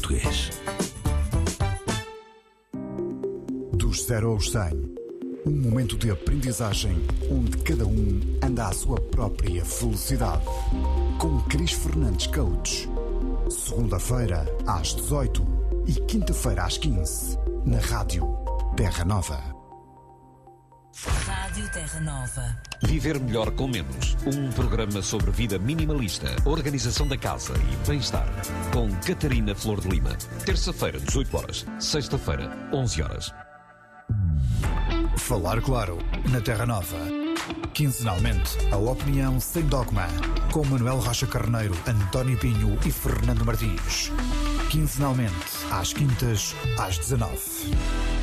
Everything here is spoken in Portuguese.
português. Dos 0 aos 100, um momento de aprendizagem onde cada um anda à sua própria velocidade. Com Cris Fernandes Coach. Segunda-feira às 18 e quinta-feira às 15, na Rádio Terra Nova. Rádio Terra Nova. Viver melhor com menos. Um programa sobre vida minimalista, organização da casa e bem-estar. Com Catarina Flor de Lima. Terça-feira, 18 horas. Sexta-feira, 11 horas. Falar claro, na Terra Nova. Quinzenalmente, a opinião sem dogma. Com Manuel Rocha Carneiro, António Pinho e Fernando Martins. Quinzenalmente, às quintas, às 19.